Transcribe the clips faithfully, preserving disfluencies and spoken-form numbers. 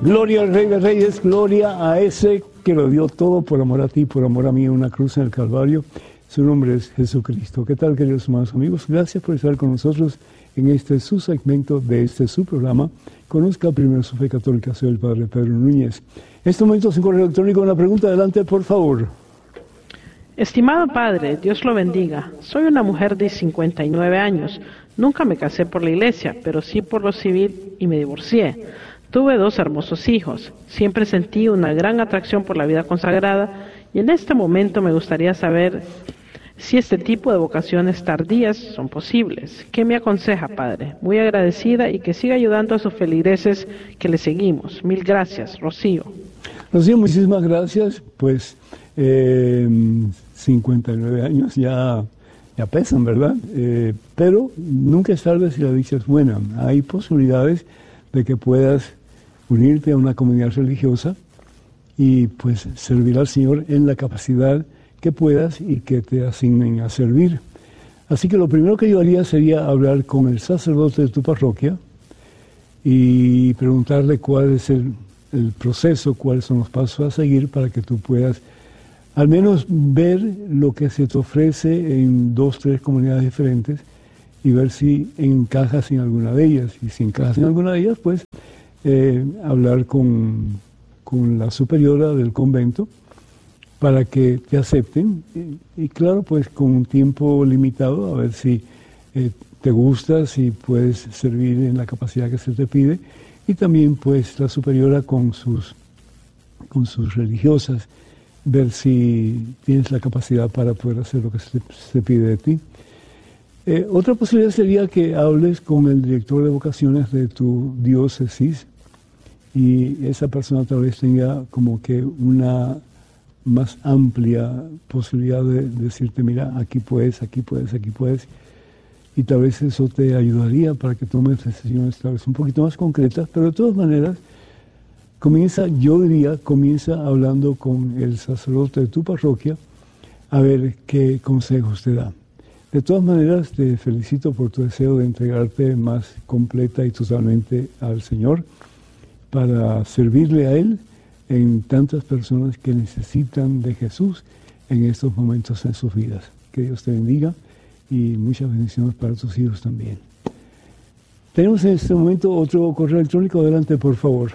Gloria al Rey de Reyes, gloria a ese que lo dio todo por amor a ti, por amor a mí, en una cruz en el Calvario. Su nombre es Jesucristo. ¿Qué tal, queridos hermanos amigos? Gracias por estar con nosotros en este su segmento de este su programa. Conozca primero su fe católica. Soy el Padre Pedro Núñez. En este momento, sin correo electrónico, una pregunta. Adelante, por favor. Estimado Padre, Dios lo bendiga. Soy una mujer de cincuenta y nueve años. Nunca me casé por la iglesia, pero sí por lo civil y me divorcié. Tuve dos hermosos hijos. Siempre sentí una gran atracción por la vida consagrada y en este momento me gustaría saber si este tipo de vocaciones tardías son posibles. ¿Qué me aconseja, Padre? Muy agradecida y que siga ayudando a sus feligreses que le seguimos. Mil gracias, Rocío. Rocío, muchísimas gracias. Pues eh, cincuenta y nueve años ya, ya pesan, ¿verdad? Eh, pero nunca es tarde si la dicha es buena. Hay posibilidades de que puedas unirte a una comunidad religiosa y pues servir al Señor en la capacidad que puedas y que te asignen a servir. Así que lo primero que yo haría sería hablar con el sacerdote de tu parroquia y preguntarle cuál es el, el proceso, cuáles son los pasos a seguir para que tú puedas al menos ver lo que se te ofrece en dos, tres comunidades diferentes y ver si encajas en alguna de ellas. Y si encajas en alguna de ellas, pues eh, hablar con, con la superiora del convento para que te acepten. Y, y claro, pues con un tiempo limitado, a ver si eh, te gusta, si puedes servir en la capacidad que se te pide. Y también pues la superiora con sus, con sus religiosas, ver si tienes la capacidad para poder hacer lo que se, se pide de ti. Eh, otra posibilidad sería que hables con el director de vocaciones de tu diócesis y esa persona tal vez tenga como que una más amplia posibilidad de, de decirte, mira, aquí puedes, aquí puedes, aquí puedes, y tal vez eso te ayudaría para que tomes decisiones tal vez un poquito más concretas, pero de todas maneras, comienza, yo diría, comienza hablando con el sacerdote de tu parroquia a ver qué consejos te da. De todas maneras, te felicito por tu deseo de entregarte más completa y totalmente al Señor para servirle a Él en tantas personas que necesitan de Jesús en estos momentos en sus vidas. Que Dios te bendiga y muchas bendiciones para tus hijos también. Tenemos en este momento otro correo electrónico. Adelante, por favor.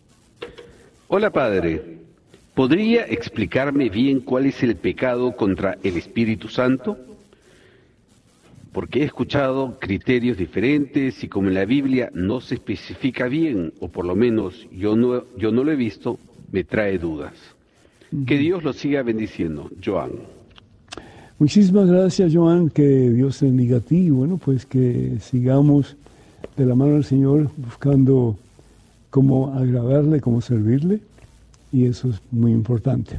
Hola, Padre. ¿Podría explicarme bien cuál es el pecado contra el Espíritu Santo? Porque he escuchado criterios diferentes y como en la Biblia no se especifica bien, o por lo menos yo no, yo no lo he visto, me trae dudas. Uh-huh. Que Dios lo siga bendiciendo. Joan. Muchísimas gracias, Joan. Que Dios te bendiga a ti. Y bueno, pues que sigamos de la mano del Señor buscando cómo agradarle, cómo servirle. Y eso es muy importante.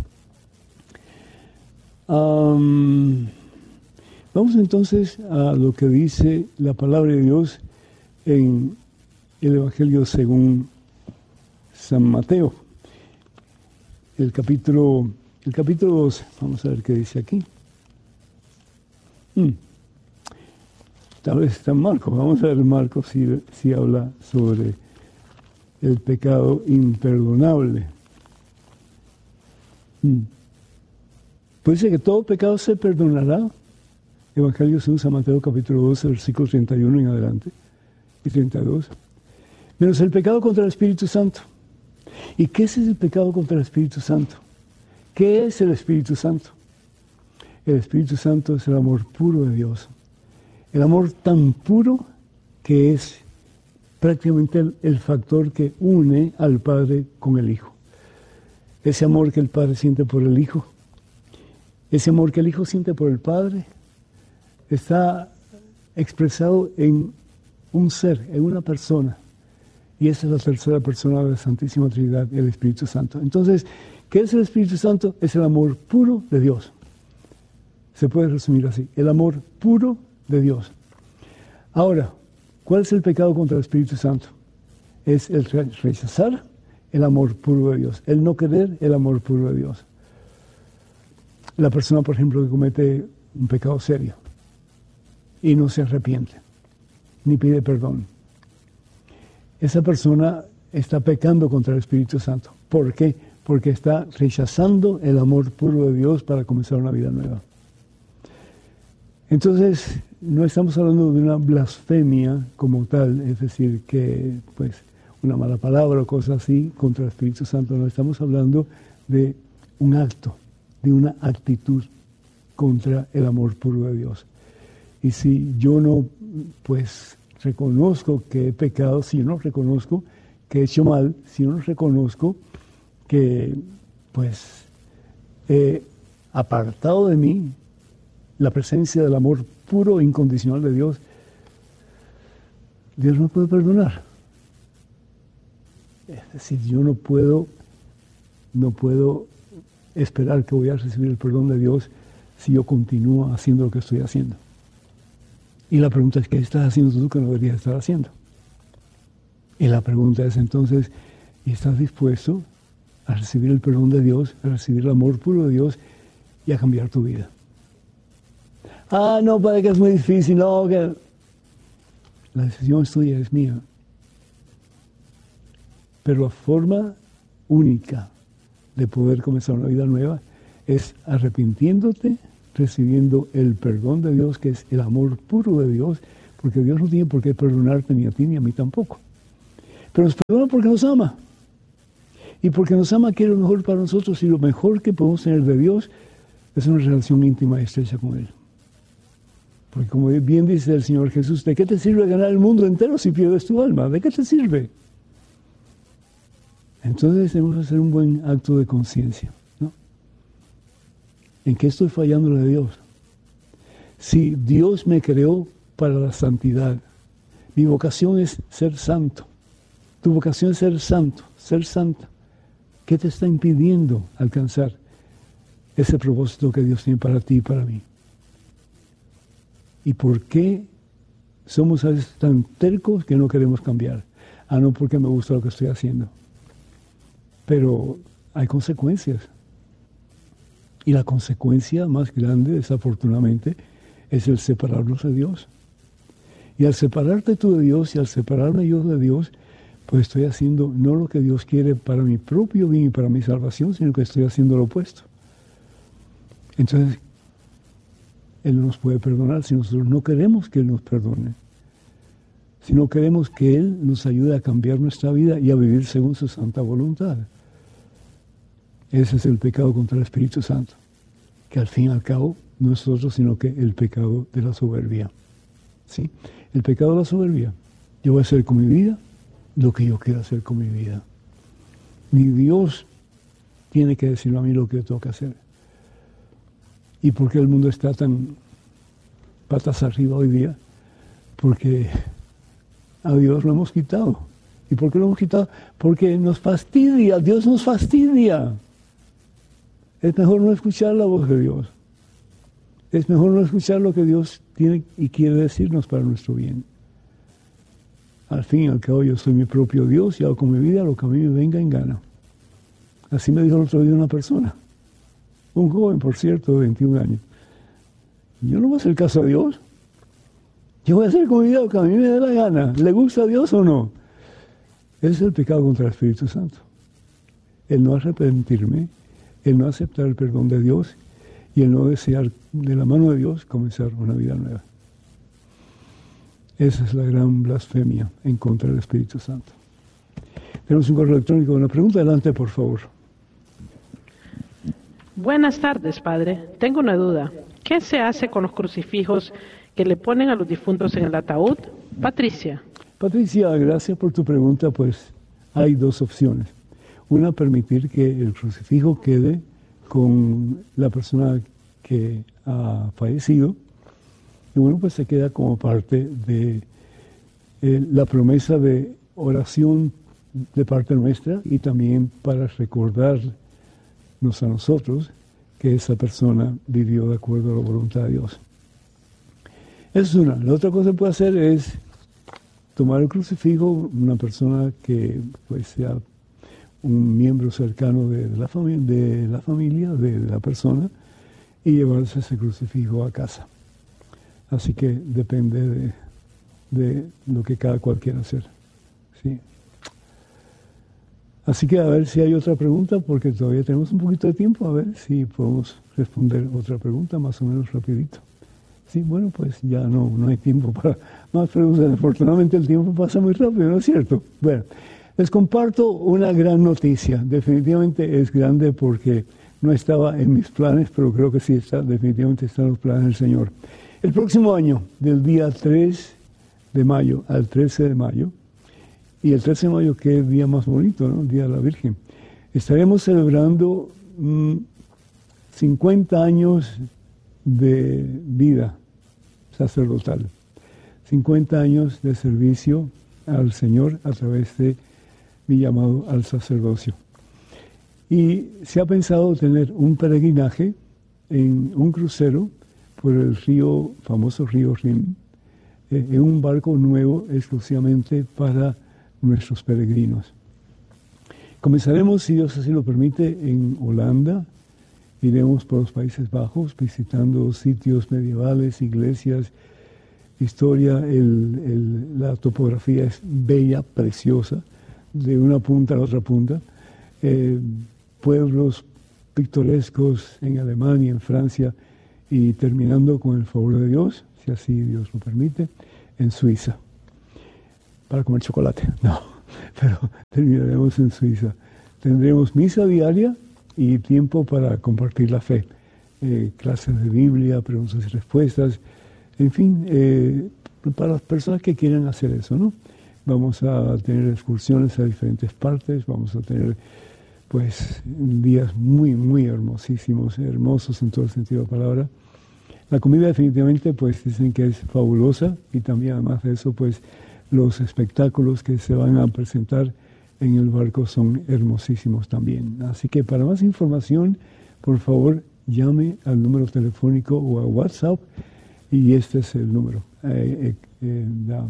Um, Vamos entonces a lo que dice la palabra de Dios en el Evangelio según San Mateo, el capítulo, el capítulo doce. Vamos a ver qué dice aquí. Hmm. Tal vez está en Marcos. Vamos a ver Marcos si, si habla sobre el pecado imperdonable. Hmm. Pues dice que todo pecado se perdonará. Evangelio según San Mateo, capítulo doce, versículos treinta y uno en adelante, y treinta y dos. Menos el pecado contra el Espíritu Santo. ¿Y qué es el pecado contra el Espíritu Santo? ¿Qué es el Espíritu Santo? El Espíritu Santo es el amor puro de Dios. El amor tan puro que es prácticamente el, el factor que une al Padre con el Hijo. Ese amor que el Padre siente por el Hijo, ese amor que el Hijo siente por el Padre, está expresado en un ser, en una persona. Y esa es la tercera persona de la Santísima Trinidad, el Espíritu Santo. Entonces, ¿qué es el Espíritu Santo? Es el amor puro de Dios. Se puede resumir así, el amor puro de Dios. Ahora, ¿cuál es el pecado contra el Espíritu Santo? Es el rechazar el amor puro de Dios, el no querer el amor puro de Dios. La persona, por ejemplo, que comete un pecado serio y no se arrepiente, ni pide perdón. Esa persona está pecando contra el Espíritu Santo. ¿Por qué? Porque está rechazando el amor puro de Dios para comenzar una vida nueva. Entonces, no estamos hablando de una blasfemia como tal, es decir, que pues una mala palabra o cosas así contra el Espíritu Santo. No, estamos hablando de un acto, de una actitud contra el amor puro de Dios. Y si yo no, pues, reconozco que he pecado, si yo no reconozco que he hecho mal, si yo no reconozco que, pues, he apartado de mí la presencia del amor puro e incondicional de Dios, Dios no puede perdonar. Es decir, yo no puedo, no puedo esperar que voy a recibir el perdón de Dios si yo continúo haciendo lo que estoy haciendo. Y la pregunta es, ¿qué estás haciendo tú que no deberías estar haciendo? Y la pregunta es entonces, ¿y estás dispuesto a recibir el perdón de Dios, a recibir el amor puro de Dios y a cambiar tu vida? Ah, no, padre, que es muy difícil, no, que... La decisión es tuya, es mía. Pero la forma única de poder comenzar una vida nueva es arrepintiéndote, recibiendo el perdón de Dios, que es el amor puro de Dios, porque Dios no tiene por qué perdonarte ni a ti ni a mí tampoco. Pero nos perdona porque nos ama. Y porque nos ama quiere lo mejor para nosotros, y lo mejor que podemos tener de Dios es una relación íntima y estrecha con Él. Porque como bien dice el Señor Jesús, ¿de qué te sirve ganar el mundo entero si pierdes tu alma? ¿De qué te sirve? Entonces tenemos que hacer un buen acto de conciencia, ¿no? ¿En qué estoy fallando a Dios? Si Dios me creó para la santidad, mi vocación es ser santo. Tu vocación es ser santo, ser santa. ¿Qué te está impidiendo alcanzar ese propósito que Dios tiene para ti y para mí? ¿Y por qué somos a veces tan tercos que no queremos cambiar? Ah, no, porque me gusta lo que estoy haciendo. Pero hay consecuencias. Y la consecuencia más grande, desafortunadamente, es el separarnos de Dios. Y al separarte tú de Dios y al separarme yo de Dios, pues estoy haciendo no lo que Dios quiere para mi propio bien y para mi salvación, sino que estoy haciendo lo opuesto. Entonces, Él no nos puede perdonar si nosotros no queremos que Él nos perdone. Si no queremos que Él nos ayude a cambiar nuestra vida y a vivir según su santa voluntad. Ese es el pecado contra el Espíritu Santo, que al fin y al cabo no es otro sino que el pecado de la soberbia. ¿Sí? El pecado de la soberbia. Yo voy a hacer con mi vida lo que yo quiero hacer con mi vida. Ni Dios tiene que decirme a mí lo que yo tengo que hacer. ¿Y por qué el mundo está tan patas arriba hoy día? Porque a Dios lo hemos quitado. ¿Y por qué lo hemos quitado? Porque nos fastidia, Dios nos fastidia. Es mejor no escuchar la voz de Dios. Es mejor no escuchar lo que Dios tiene y quiere decirnos para nuestro bien. Al fin y al cabo yo soy mi propio Dios y hago con mi vida lo que a mí me venga en gana. Así me dijo el otro día una persona. Un joven, por cierto, de veintiún años. Yo no voy a hacer caso a Dios. Yo voy a hacer con mi vida lo que a mí me dé la gana. ¿Le gusta a Dios o no? Ese es el pecado contra el Espíritu Santo. El no arrepentirme, el no aceptar el perdón de Dios y el no desear de la mano de Dios comenzar una vida nueva. Esa es la gran blasfemia en contra del Espíritu Santo. Tenemos un correo electrónico. Una pregunta, adelante, por favor. Buenas tardes, padre. Tengo una duda. ¿Qué se hace con los crucifijos que le ponen a los difuntos en el ataúd? Patricia. Patricia, gracias por tu pregunta. Pues hay dos opciones. Una, permitir que el crucifijo quede con la persona que ha fallecido. Y bueno, pues se queda como parte de eh, la promesa de oración de parte nuestra y también para recordarnos a nosotros que esa persona vivió de acuerdo a la voluntad de Dios. Esa es una. La otra cosa que puede hacer es tomar el crucifijo, una persona que pues sea un miembro cercano de, de, la, fami- de la familia, de, de la persona, y llevarse ese crucifijo a casa. Así que depende de, de lo que cada cual quiera hacer. ¿Sí? Así que a ver si hay otra pregunta, porque todavía tenemos un poquito de tiempo, a ver si podemos responder otra pregunta más o menos rapidito. Sí, bueno, pues ya no, no hay tiempo para más preguntas. Afortunadamente el tiempo pasa muy rápido, ¿no es cierto? Bueno, les comparto una gran noticia. Definitivamente es grande porque no estaba en mis planes, pero creo que sí está, definitivamente está en los planes del Señor. El próximo año, del día tres de mayo al trece de mayo, y el trece de mayo, que es día más bonito, ¿no? El Día de la Virgen. Estaremos celebrando mmm, cincuenta años de vida sacerdotal. cincuenta años de servicio al Señor a través de mi llamado al sacerdocio. Y se ha pensado tener un peregrinaje en un crucero por el río, famoso río Rin, eh, en un barco nuevo exclusivamente para nuestros peregrinos. Comenzaremos, si Dios así lo permite, en Holanda. Iremos por los Países Bajos visitando sitios medievales, iglesias, historia. El, el, la topografía es bella, preciosa, de una punta a la otra punta. Eh, pueblos pintorescos en Alemania, en Francia, y terminando con el favor de Dios, si así Dios lo permite, en Suiza. Para comer chocolate, no, pero terminaremos en Suiza. Tendremos misa diaria y tiempo para compartir la fe, eh, clases de Biblia, preguntas y respuestas, en fin, eh, para las personas que quieran hacer eso, ¿no? Vamos a tener excursiones a diferentes partes, vamos a tener, pues, días muy, muy hermosísimos, hermosos en todo el sentido de la palabra. La comida definitivamente, pues, dicen que es fabulosa, y también además de eso, pues, los espectáculos que se van a presentar en el barco son hermosísimos también. Así que para más información, por favor, llame al número telefónico o a WhatsApp, y este es el número. Eh, eh, la,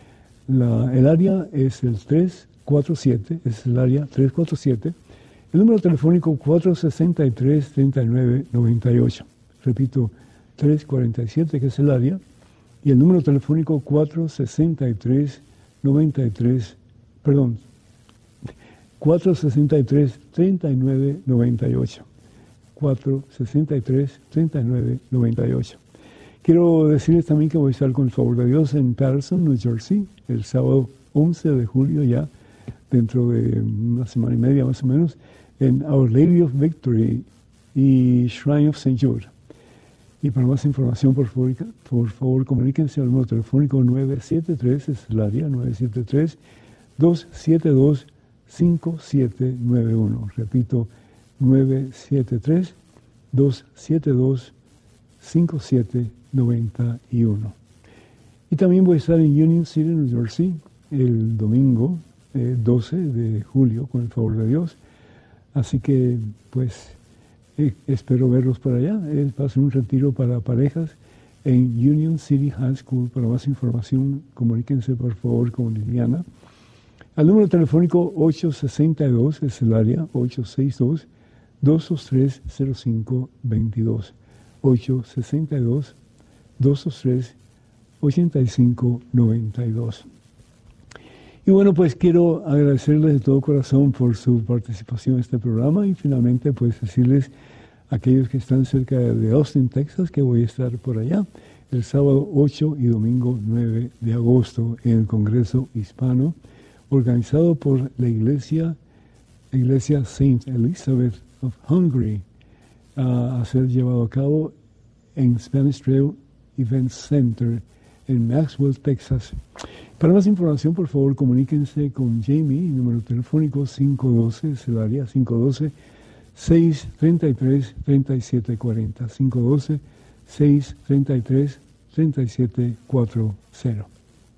la, el área es el tres cuatro siete, es el área tres cuatro siete, el número telefónico cuatro seis tres, tres nueve nueve ocho. Repito, tres cuatro siete, que es el área, y el número telefónico cuatro seis tres, nueve tres, perdón, cuatro seis tres, tres nueve nueve ocho. cuatro seis tres, tres nueve nueve ocho. Quiero decirles también que voy a estar con el favor de Dios en Patterson, New Jersey, el sábado once de julio, ya dentro de una semana y media más o menos, en Our Lady of Victory y Shrine of Saint Jude. Y para más información, por favor, por favor comuníquense al número telefónico nueve siete tres, es el área, nueve siete tres, dos siete dos, cinco siete nueve uno. Repito, nueve siete tres, dos siete dos, cinco siete nueve uno. Y también voy a estar en Union City, New Jersey, el domingo eh, doce de julio, con el favor de Dios. Así que, pues, Eh, espero verlos por allá. Eh, va a ser un retiro para parejas en Union City High School. Para más información, comuníquense por favor con Liliana. Al número telefónico ocho seis dos, es el área, ocho seis dos, dos dos tres, cero cinco dos dos. ocho seis dos, dos dos tres, ocho cinco nueve dos. Y bueno, pues quiero agradecerles de todo corazón por su participación en este programa, y finalmente pues decirles a aquellos que están cerca de Austin, Texas, que voy a estar por allá el sábado ocho y domingo nueve de agosto en el Congreso Hispano, organizado por la iglesia, iglesia Saint Elizabeth of Hungary, a ser llevado a cabo en Spanish Trail Event Center en Maxwell, Texas. Para más información, por favor, comuníquense con Jamie, número telefónico cinco uno dos, es el área, cinco uno dos, seis tres tres, tres siete cuatro cero, cinco uno dos, seis tres tres, tres siete cuatro cero.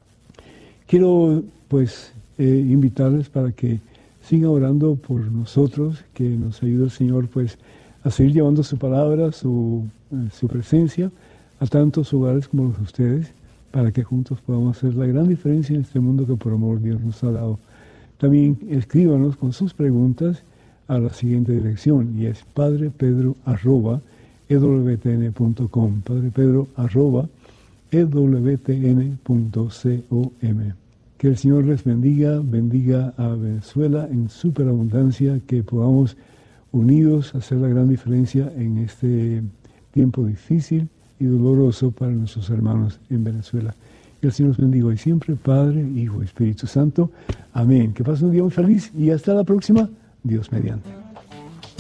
Quiero, pues, eh, invitarles para que sigan orando por nosotros, que nos ayude el Señor, pues, a seguir llevando su palabra, su, eh, su presencia a tantos hogares como los de ustedes, para que juntos podamos hacer la gran diferencia en este mundo que por amor Dios nos ha dado. También escríbanos con sus preguntas a la siguiente dirección, y es padrepedro arroba e w t n punto com, padrepedro arroba e w t n punto com. Que el Señor les bendiga, bendiga a Venezuela en superabundancia, que podamos unidos hacer la gran diferencia en este tiempo difícil y doloroso para nuestros hermanos en Venezuela. Que el Señor los bendiga hoy siempre, Padre, Hijo y Espíritu Santo. Amén. Que pasen un día muy feliz y hasta la próxima, Dios mediante.